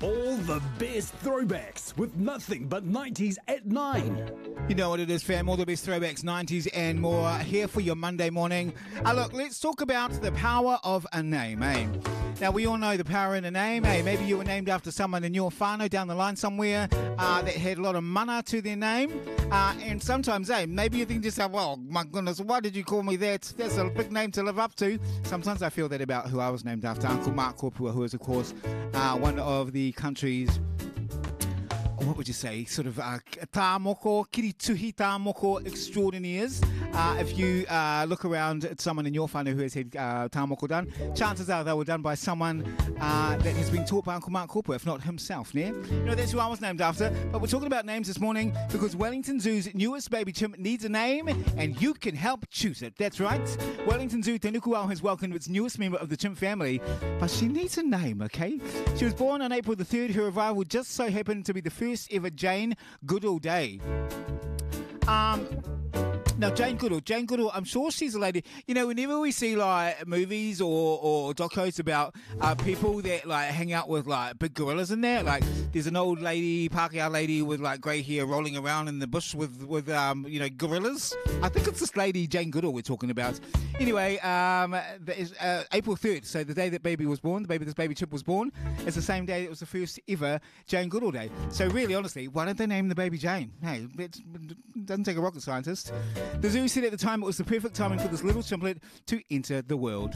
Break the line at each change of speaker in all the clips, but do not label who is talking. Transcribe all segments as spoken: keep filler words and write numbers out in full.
All the best throwbacks with nothing but nineties at nine.
You know what it is, fam. All the best throwbacks, nineties and more here for your Monday morning. Uh, look, let's talk about the power of a name, eh? Now, we all know the power in a name. Hey, maybe you were named after someone in your whānau down the line somewhere uh, that had a lot of mana to their name. Uh, and sometimes, hey, maybe you think to yourself, well, my goodness, why did you call me that? That's a big name to live up to. Sometimes I feel that about who I was named after. Uncle Mark Kopua, who is, of course, uh, one of the country's, what would you say, sort of uh, tāmoko, kirituhi tāmoko extraordinaires. Uh, if you uh, look around at someone in your whānau who has had uh, tāmoko done, chances are they were done by someone uh, that has been taught by Uncle Mark Kopua, if not himself. Ne? You know, that's who I was named after. But we're talking about names this morning because Wellington Zoo's newest baby chimp needs a name and you can help choose it. That's right. Wellington Zoo Te Nukuao has welcomed its newest member of the chimp family, but she needs a name, okay? She was born on April the third. Her arrival just so happened to be the first ever Jane Goodall Day. Um... Now, Jane Goodall, Jane Goodall, I'm sure she's a lady. You know, whenever we see, like, movies or, or docos about uh, people that, like, hang out with, like, big gorillas in there, like, there's an old lady, Pākehā lady with, like, grey hair rolling around in the bush with, with um, you know, gorillas. I think it's this lady, Jane Goodall, we're talking about. Anyway, um, is, uh, April third, so the day that baby was born, the baby this baby chip was born, is the same day it was the first ever Jane Goodall Day. So really, honestly, why don't they name the baby Jane? Hey, it doesn't take a rocket scientist. The zoo said at the time it was the perfect timing for this little chimplet to enter the world.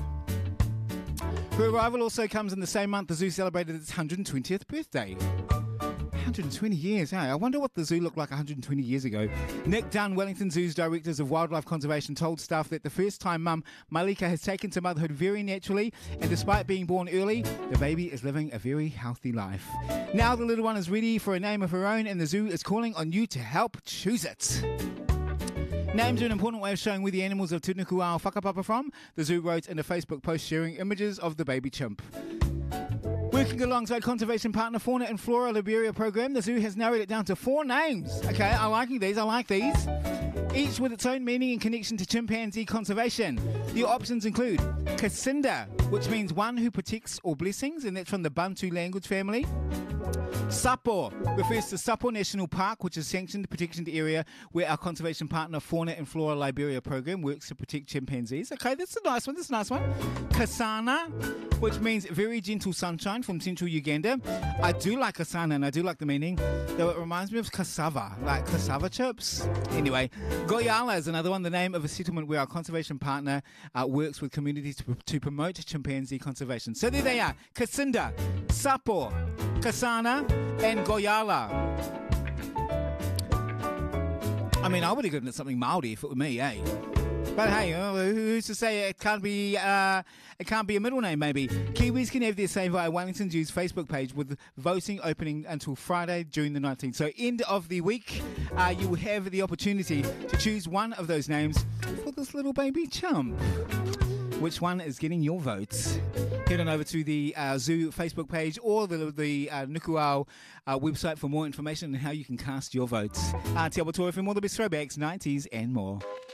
Her arrival also comes in the same month the zoo celebrated its one hundred twentieth birthday. one hundred twenty years, hey? I wonder what the zoo looked like one hundred twenty years ago. Nick Dunn, Wellington Zoo's Directors of Wildlife Conservation, told staff that the first-time mum, Malika, has taken to motherhood very naturally, and despite being born early, the baby is living a very healthy life. Now the little one is ready for a name of her own, and the zoo is calling on you to help choose it. Names are an important way of showing where the animals of Te Nukuao whakapapa from, the zoo wrote in a Facebook post sharing images of the baby chimp. Working alongside conservation partner Fauna and Flora Liberia program, the zoo has narrowed it down to four names. Okay, I like these, I like these. Each with its own meaning and connection to chimpanzee conservation. The options include Kasinda, which means one who protects or blessings, and that's from the Bantu language family. Sapo refers to Sapo National Park, which is a sanctioned protected area where our conservation partner Fauna and Flora Liberia program works to protect chimpanzees. Okay, that's a nice one, that's a nice one. Kasana, which means very gentle sunshine, from central Uganda. I do like kasana and I do like the meaning, though it reminds me of cassava, like cassava chips. Anyway, Goyala is another one, the name of a settlement where our conservation partner uh, works with communities to, to promote chimpanzee conservation. So there they are, Kasinda, Sapo, Kasana and Goyala. I mean, I would have given it something Māori if it were me, eh? But hey, who's to say it can't be uh, it can't be a middle name, maybe? Kiwis can have their say via Wellington Zoo's Facebook page, with voting opening until Friday, June the nineteenth. So end of the week, uh, you will have the opportunity to choose one of those names for this little baby chump. Which one is getting your votes? Head on over to the uh, Zoo Facebook page or the, the uh, Nukuao uh, website for more information on how you can cast your votes. Uh, Te Awatua F M, all the best throwbacks, nineties and more.